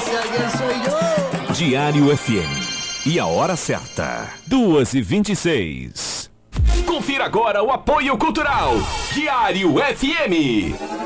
esse alguém sou eu. Diário FM. E a hora certa, 2h26. Confira agora o apoio cultural. Diário FM.